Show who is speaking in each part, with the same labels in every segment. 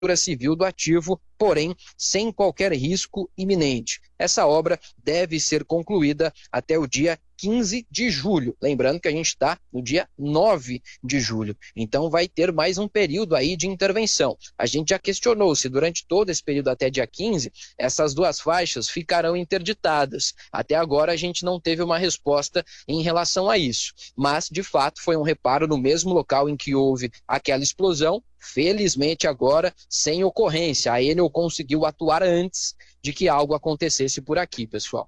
Speaker 1: civil do ativo, porém sem qualquer risco iminente. Essa obra deve ser concluída até o dia 15 de julho. Lembrando que a gente está no dia 9 de julho. Então vai ter mais um período aí de intervenção. A gente já questionou se durante todo esse período até dia 15, essas duas faixas ficarão interditadas. Até agora a gente não teve uma resposta em relação a isso. Mas, de fato, foi um reparo no mesmo local em que houve aquela explosão. Felizmente agora, sem ocorrência. A Enel conseguiu atuar antes de que algo acontecesse por aqui, pessoal.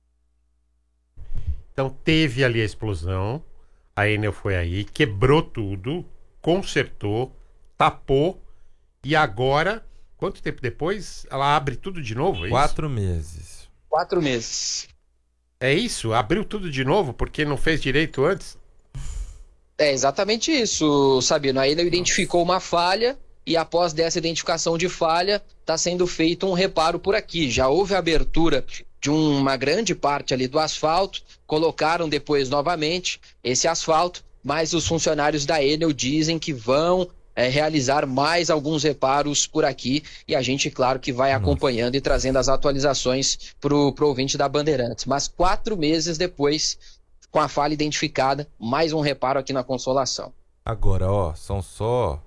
Speaker 2: Então teve ali a explosão, a Enel foi aí, quebrou tudo, consertou, tapou, e agora, quanto tempo depois, ela abre tudo de novo, é
Speaker 3: 4 meses.
Speaker 1: 4 meses.
Speaker 2: É isso? Abriu tudo de novo porque não fez direito antes?
Speaker 1: É exatamente isso, Sabino. A Enel identificou uma falha e após dessa identificação de falha, está sendo feito um reparo por aqui. Já houve abertura de uma grande parte ali do asfalto, colocaram depois novamente esse asfalto, mas os funcionários da Enel dizem que vão realizar mais alguns reparos por aqui e a gente, claro, que vai acompanhando e trazendo as atualizações para o ouvinte da Bandeirantes. Mas 4 meses depois, com a falha identificada, mais um reparo aqui na Consolação.
Speaker 3: Agora, são só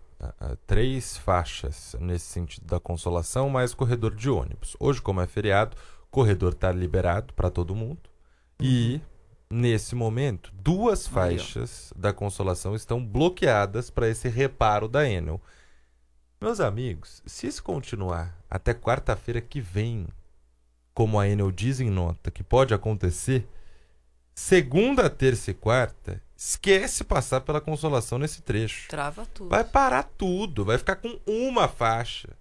Speaker 3: 3 faixas nesse sentido da Consolação, mais corredor de ônibus. Hoje, como é feriado, o corredor está liberado para todo mundo. E, nesse momento, 2 faixas da Consolação estão bloqueadas para esse reparo da Enel. Meus amigos, se isso continuar até quarta-feira que vem, como a Enel diz em nota que pode acontecer, segunda, terça e quarta, esquece passar pela Consolação nesse trecho.
Speaker 4: Trava tudo.
Speaker 3: Vai parar tudo, vai ficar com uma faixa.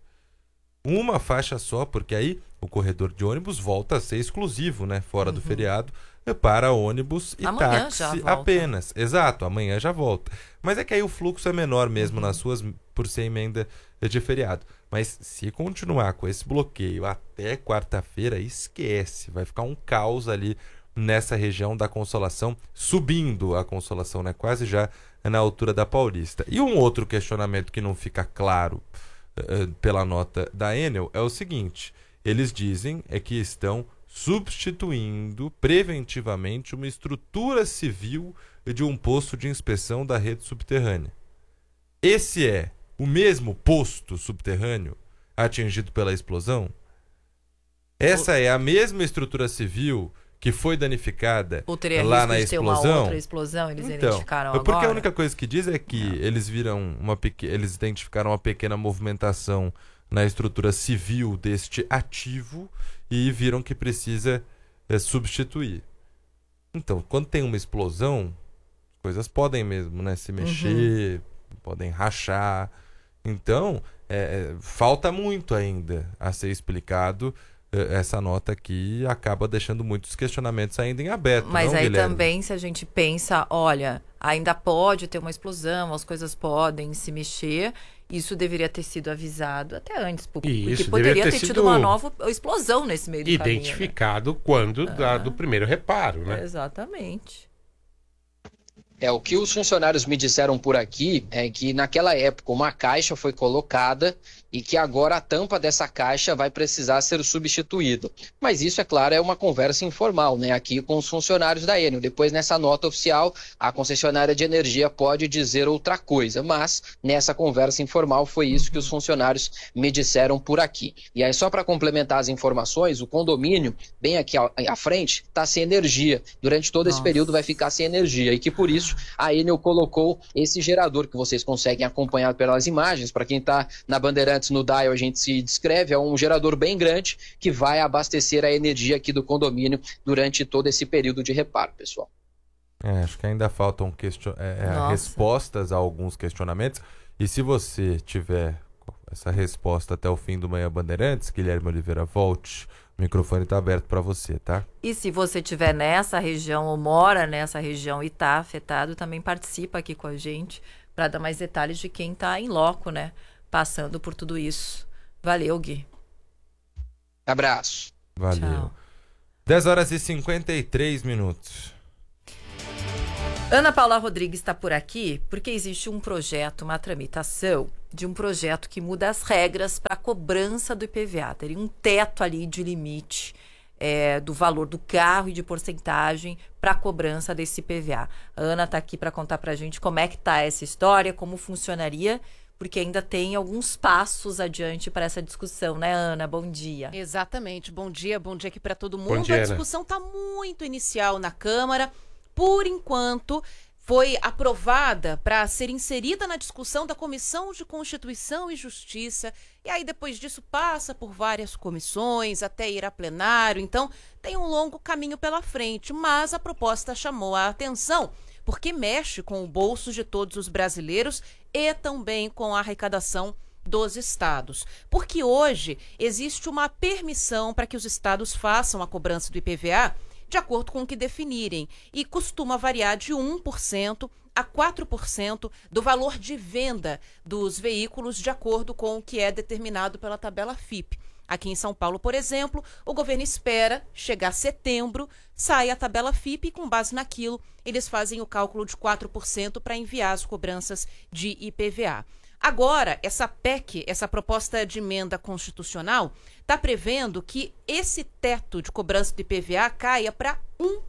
Speaker 3: Uma faixa só, porque aí o corredor de ônibus volta a ser exclusivo, né? Fora do feriado, para ônibus e
Speaker 4: amanhã
Speaker 3: táxi
Speaker 4: já volta.
Speaker 3: apenas. Exato, amanhã já volta. Mas é que aí o fluxo é menor mesmo nas suas, por ser emenda de feriado. Mas se continuar com esse bloqueio até quarta-feira, esquece. Vai ficar um caos ali nessa região da Consolação, subindo a Consolação, né? Quase já na altura da Paulista. E um outro questionamento que não fica claro pela nota da Enel é o seguinte: eles dizem que estão substituindo preventivamente uma estrutura civil de um posto de inspeção da rede subterrânea. Esse é o mesmo posto subterrâneo atingido pela explosão? Essa é a mesma estrutura civil que foi danificada lá na explosão?
Speaker 4: Ter uma outra explosão, eles identificaram agora?
Speaker 3: Porque a única coisa que diz é que eles viram eles identificaram uma pequena movimentação na estrutura civil deste ativo e viram que precisa substituir. Então, quando tem uma explosão, as coisas podem mesmo, né, se mexer, podem rachar. Então, falta muito ainda a ser explicado. Essa nota aqui acaba deixando muitos questionamentos ainda em aberto.
Speaker 4: Mas
Speaker 3: não,
Speaker 4: aí
Speaker 3: Guilherme?
Speaker 4: também, se a gente pensa, olha, ainda pode ter uma explosão, as coisas podem se mexer, isso deveria ter sido avisado até antes, porque poderia ter tido uma nova explosão nesse meio do caminho.
Speaker 2: Identificado quando do primeiro reparo, né?
Speaker 4: Exatamente.
Speaker 1: O que os funcionários me disseram por aqui é que naquela época uma caixa foi colocada e que agora a tampa dessa caixa vai precisar ser substituída. Mas isso, é claro, é uma conversa informal, né, aqui com os funcionários da Enel. Depois, nessa nota oficial, a concessionária de energia pode dizer outra coisa, mas nessa conversa informal foi isso que os funcionários me disseram por aqui. E aí, só para complementar as informações, o condomínio, bem aqui à frente, está sem energia. Durante todo esse período vai ficar sem energia e que, por isso, a Enel colocou esse gerador que vocês conseguem acompanhar pelas imagens. Para quem está na Bandeirantes, no dial a gente se descreve, é um gerador bem grande que vai abastecer a energia aqui do condomínio durante todo esse período de reparo, pessoal.
Speaker 3: Acho que ainda faltam respostas a alguns questionamentos. E se você tiver essa resposta até o fim do Manhã Bandeirantes, Guilherme Oliveira, volte. O microfone está aberto para você, tá?
Speaker 4: E se você estiver nessa região ou mora nessa região e está afetado, também participa aqui com a gente para dar mais detalhes de quem está em loco, né? Passando por tudo isso. Valeu, Gui.
Speaker 1: Abraço.
Speaker 3: Valeu.
Speaker 4: Tchau.
Speaker 3: 10 horas e 53 minutos.
Speaker 4: Ana Paula Rodrigues está por aqui porque existe um projeto, uma tramitação de um projeto que muda as regras para a cobrança do IPVA. Teria um teto ali de limite do valor do carro e de porcentagem para a cobrança desse IPVA. A Ana está aqui para contar para a gente como é que está essa história, como funcionaria, porque ainda tem alguns passos adiante para essa discussão, né, Ana? Bom dia.
Speaker 5: Exatamente. Bom dia aqui para todo mundo.
Speaker 2: Bom dia,
Speaker 5: a discussão está muito inicial na Câmara. Por enquanto, foi aprovada para ser inserida na discussão da Comissão de Constituição e Justiça. E aí, depois disso, passa por várias comissões até ir a plenário. Então, tem um longo caminho pela frente. Mas a proposta chamou a atenção porque mexe com o bolso de todos os brasileiros e também com a arrecadação dos estados. Porque hoje existe uma permissão para que os estados façam a cobrança do IPVA de acordo com o que definirem, e costuma variar de 1% a 4% do valor de venda dos veículos de acordo com o que é determinado pela tabela FIPE. Aqui em São Paulo, por exemplo, o governo espera chegar a setembro, sai a tabela FIPE e, com base naquilo, eles fazem o cálculo de 4% para enviar as cobranças de IPVA. Agora, essa PEC, essa proposta de emenda constitucional, está prevendo que esse teto de cobrança do IPVA caia para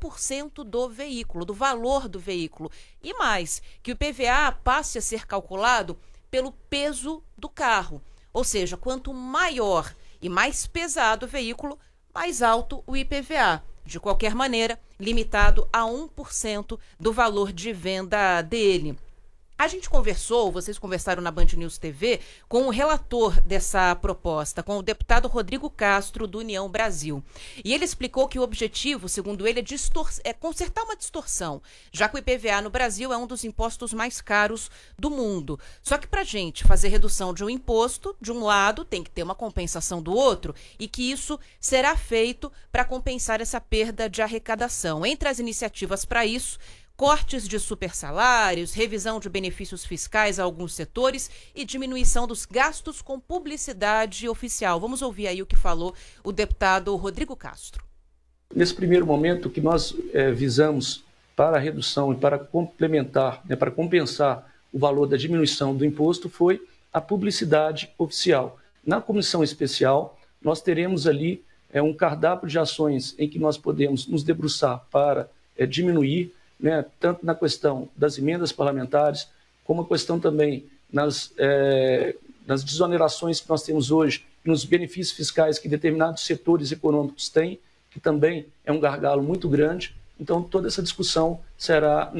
Speaker 5: 1% do veículo, do valor do veículo. E mais, que o IPVA passe a ser calculado pelo peso do carro. Ou seja, quanto maior e mais pesado o veículo, mais alto o IPVA. De qualquer maneira, limitado a 1% do valor de venda dele. A gente conversou, vocês conversaram na Band News TV, com o relator dessa proposta, com o deputado Rodrigo Castro, do União Brasil. E ele explicou que o objetivo, segundo ele, é consertar uma distorção, já que o IPVA no Brasil é um dos impostos mais caros do mundo. Só que para a gente fazer redução de um imposto, de um lado, tem que ter uma compensação do outro, e que isso será feito para compensar essa perda de arrecadação. Entre as iniciativas para isso, cortes de supersalários, revisão de benefícios fiscais a alguns setores e diminuição dos gastos com publicidade oficial. Vamos ouvir aí o que falou o deputado Rodrigo Castro.
Speaker 6: Nesse primeiro momento, o que nós visamos para a redução e para complementar, para compensar o valor da diminuição do imposto foi a publicidade oficial. Na comissão especial, nós teremos ali um cardápio de ações em que nós podemos nos debruçar para diminuir, tanto na questão das emendas parlamentares, como a questão também nas desonerações que nós temos hoje, nos benefícios fiscais que determinados setores econômicos têm, que também é um gargalo muito grande. Então, toda essa discussão será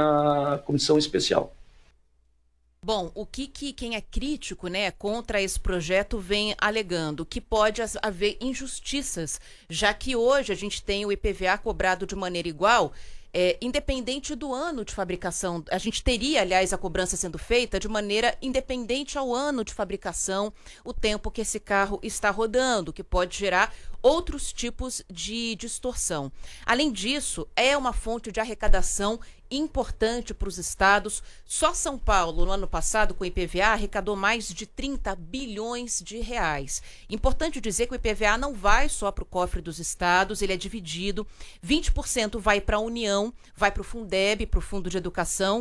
Speaker 6: na comissão especial.
Speaker 5: Bom, o que quem é crítico, contra esse projeto vem alegando que pode haver injustiças, já que hoje a gente tem o IPVA cobrado de maneira igual, independente do ano de fabricação. A gente teria, aliás, a cobrança sendo feita de maneira independente ao ano de fabricação, o tempo que esse carro está rodando, que pode gerar outros tipos de distorção. Além disso, é uma fonte de arrecadação importante para os estados. Só São Paulo, no ano passado, com o IPVA, arrecadou mais de 30 bilhões de reais. Importante dizer que o IPVA não vai só para o cofre dos estados, ele é dividido. 20% vai para a União, vai para o Fundeb, para o Fundo de Educação,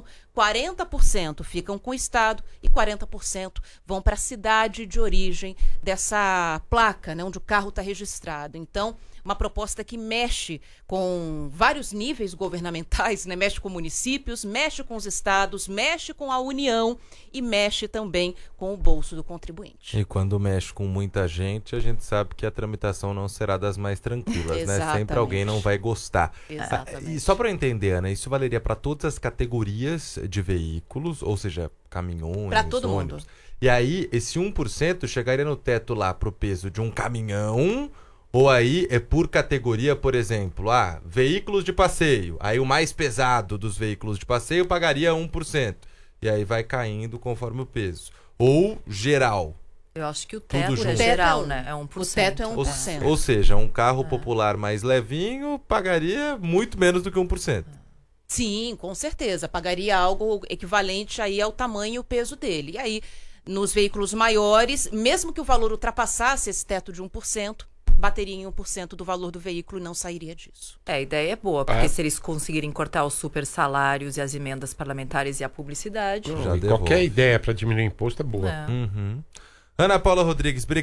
Speaker 5: 40% ficam com o estado e 40% vão para a cidade de origem dessa placa, onde o carro está registrado. Então, uma proposta que mexe com vários níveis governamentais, mexe com municípios, mexe com os estados, mexe com a União e mexe também com o bolso do contribuinte.
Speaker 3: E quando mexe com muita gente, a gente sabe que a tramitação não será das mais tranquilas, Sempre alguém não vai gostar.
Speaker 5: Exatamente.
Speaker 3: E só para eu entender, Ana, isso valeria para todas as categorias de veículos, ou seja, caminhões,
Speaker 5: para todo
Speaker 3: ônibus.
Speaker 5: mundo.
Speaker 3: E aí, esse 1% chegaria no teto lá para o peso de um caminhão. Ou aí é por categoria, por exemplo, veículos de passeio. Aí o mais pesado dos veículos de passeio pagaria 1%. E aí vai caindo conforme o peso. Ou geral.
Speaker 4: Eu acho que o teto é geral, É 1%.
Speaker 5: O teto é 1%.
Speaker 3: Ou seja, um carro popular mais levinho pagaria muito menos do que 1%.
Speaker 5: Sim, com certeza. Pagaria algo equivalente aí ao tamanho e o peso dele. E aí, nos veículos maiores, mesmo que o valor ultrapassasse esse teto de 1%, bateria em 1% do valor do veículo e não sairia disso.
Speaker 4: A ideia é boa, porque se eles conseguirem cortar os super salários e as emendas parlamentares e a publicidade...
Speaker 2: Qualquer ideia para diminuir o imposto é boa.
Speaker 3: Ana Paula Rodrigues,